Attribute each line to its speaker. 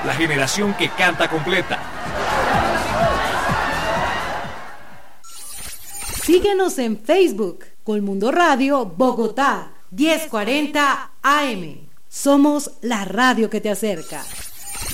Speaker 1: la generación que canta completa.
Speaker 2: Síguenos en Facebook, Colmundo Radio Bogotá, 1040 AM. Somos la radio que te acerca.